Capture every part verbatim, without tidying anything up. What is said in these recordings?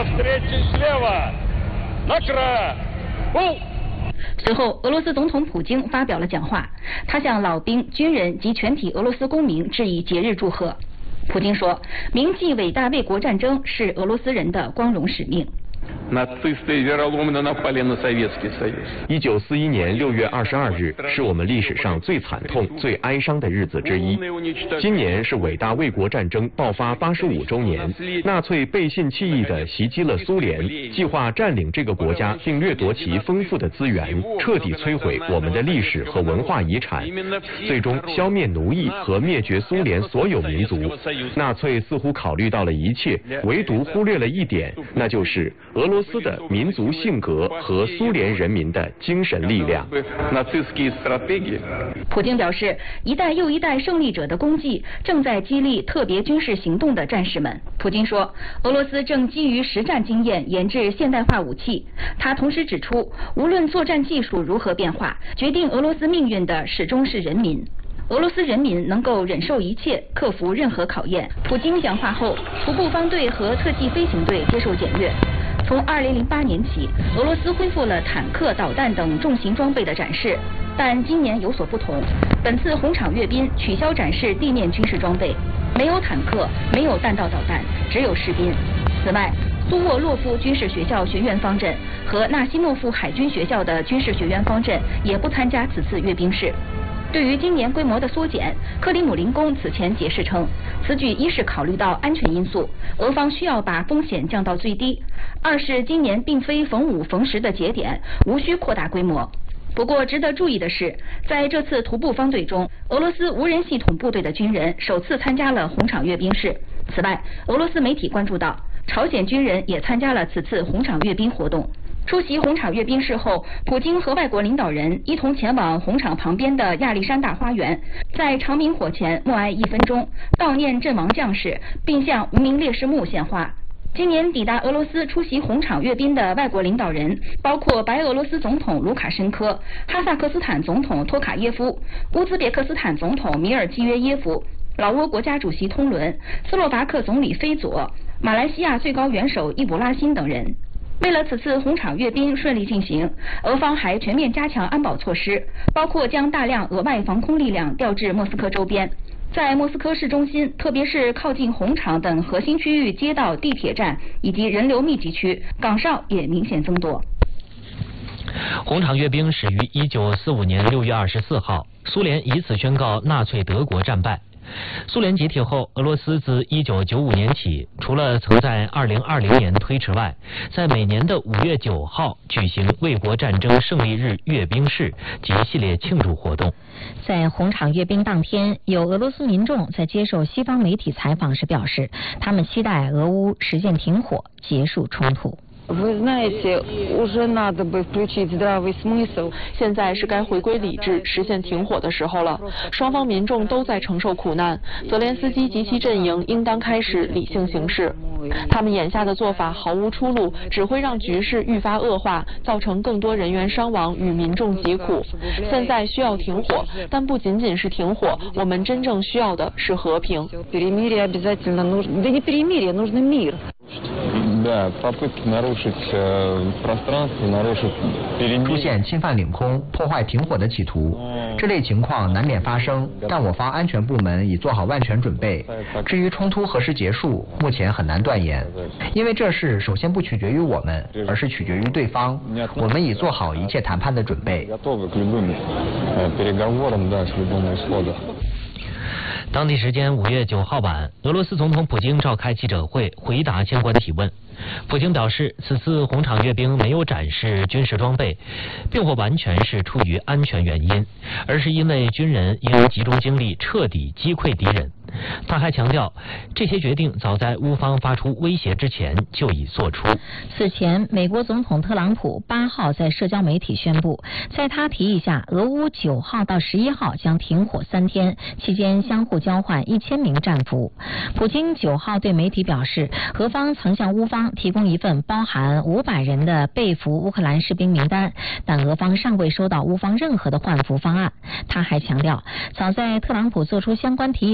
随后，俄罗斯总统普京发表了讲话，他向老兵、军人及全体俄罗斯公民致以节日祝贺。普京说：“铭记伟大卫国战争是俄罗斯人的光荣使命。” 一九四一年六月二十二日是我们历史上最惨痛、最哀伤的日子之一。今年是伟大卫国战争爆发八十五周年，纳粹背信弃义地袭击了苏联，计划占领这个国家并掠夺其丰富的资源，彻底摧毁我们的历史和文化遗产，最终消灭奴役和灭绝苏联所有民族。纳粹似乎考虑到了一切，唯独忽略了一点，那就是俄罗斯的民族性格和苏联人民的精神力量。 普京表示，一代又一代胜利者的功绩正在激励特别军事行动的战士们。普京说，俄罗斯正基于实战经验研制现代化武器。他同时指出，无论作战技术如何变化，决定俄罗斯命运的始终是人民。俄罗斯人民能够忍受一切，克服任何考验。普京讲话后，徒步方队和特技飞行队接受检阅。从二零零八年起，俄罗斯恢复了坦克、导弹等重型装备的展示，但今年有所不同。本次红场阅兵取消展示地面军事装备，没有坦克，没有弹道导弹，只有士兵。此外，苏沃洛夫军事学校学院方阵和纳西诺夫海军学校的军事学院方阵也不参加此次阅兵式。对于今年规模的缩减，克里姆林宫此前解释称，此举一是考虑到安全因素，俄方需要把风险降到最低；二是今年并非逢五逢十的节点，无需扩大规模。不过值得注意的是，在这次徒步方队中，俄罗斯无人系统部队的军人首次参加了红场阅兵式。此外，俄罗斯媒体关注到，朝鲜军人也参加了此次红场阅兵活动。出席红场阅兵式后，普京和外国领导人一同前往红场旁边的亚历山大花园，在长明火前默哀一分钟，悼念阵亡将士，并向无名烈士墓献花。今年抵达俄罗斯出席红场阅兵的外国领导人包括白俄罗斯总统卢卡申科、哈萨克斯坦总统托卡耶夫、乌兹别克斯坦总统米尔基约耶夫、老挝国家主席通伦、斯洛伐克总理菲佐、马来西亚最高元首伊卜拉欣等人。为了此次红场阅兵顺利进行，俄方还全面加强安保措施，包括将大量额外防空力量调至莫斯科周边。在莫斯科市中心，特别是靠近红场等核心区域街道、地铁站以及人流密集区，岗哨也明显增多。 红场阅兵始于一九四五年六月二十四号，苏联以此宣告纳粹德国战败。苏联解体后，俄罗斯自一九九五年起，除了曾在二零二零年推迟外，在每年的五月九号举行卫国战争胜利日阅兵式及系列庆祝活动。 在红场阅兵当天，有俄罗斯民众在接受西方媒体采访时表示，他们期待俄乌实现停火，结束冲突。 现在是该回归理智，实现停火的时候了。双方民众都在承受苦难，泽连斯基及其阵营应当开始理性行事。他们眼下的做法毫无出路，只会让局势愈发恶化，造成更多人员伤亡与民众疾苦。现在需要停火，但不仅仅是停火，我们真正需要的是和平。 出现侵犯领空、破坏停火的企图，这类情况难免发生，但我方安全部门已做好万全准备。至于冲突何时结束，目前很难断言，因为这事首先不取决于我们，而是取决于对方。我们已做好一切谈判的准备。 当地时间五月九号晚，俄罗斯总统普京召开记者会，回答相关提问。普京表示，此次红场阅兵没有展示军事装备，并或完全是出于安全原因，而是因为军人应集中精力彻底击溃敌人。他还强调，这些决定早在乌方发出威胁之前就已做出。 此前，美国总统特朗普八号在社交媒体宣布，在他提议下，俄乌九号到十一号将停火三天，期间相互交换一千名战俘。普京九号对媒体表示，俄方曾向乌方提供一份包含五百人的被俘乌克兰士兵名单，但俄方尚未收到乌方任何的换俘方案。他还强调，早在特朗普做出相关提议之前，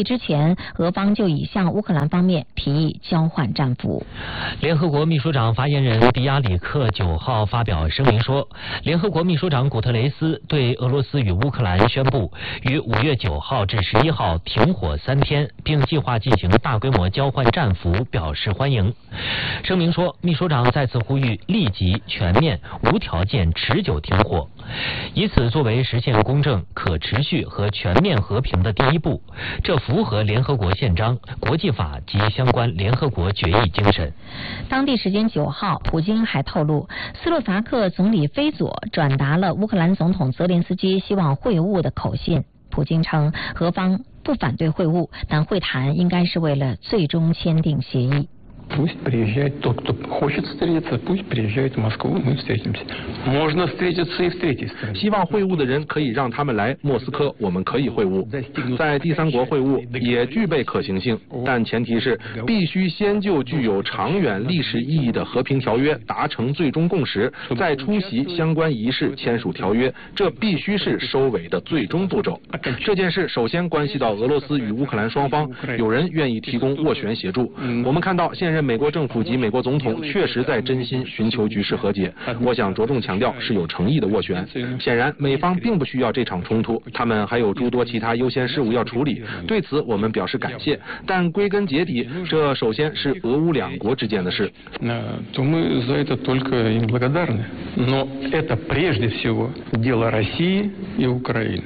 前，俄方就已向乌克兰方面提议交换战俘。 联合国秘书长发言人迪亚里克九号发表声明说，联合国秘书长古特雷斯对俄罗斯与乌克兰宣布于五月九号至十一号停火三天，并计划进行大规模交换战俘表示欢迎。声明说，秘书长再次呼吁立即、全面、无条件、持久停火，以此作为实现公正、可持续和全面和平的第一步，这符合联合国宪章、国际法及相关联合国决议精神。 当地时间九号，普京还透露，斯洛伐克总理菲佐转达了乌克兰总统泽连斯基希望会晤的口信。普京称，俄方不反对会晤，但会谈应该是为了最终签订协议。 Пусть приезжает тот, кто хочет встретиться, пусть приезжает в Москву, мы встретимся. Можно встретиться и в третьей стране. 希望会晤的人可以让他们来莫斯科，我们可以会晤。在第三国会晤也具备可行性，但前提是必须先就具有长远历史意义的和平条约达成最终共识，再出席相关仪式签署条约，这必须是收尾的最终步骤。这件事首先关系到俄罗斯与乌克兰双方，有人愿意提供斡旋协助。我们看到现任美国政府及美国总统确实在真心寻求局势和解，我想着重强调是有诚意的斡旋。显然美方并不需要这场冲突，他们还有诸多其他优先事务要处理，对此我们表示感谢，但归根结底，这首先是俄乌两国之间的事。 То мы за это только им благодарны. Но это прежде всего дело России и Украины.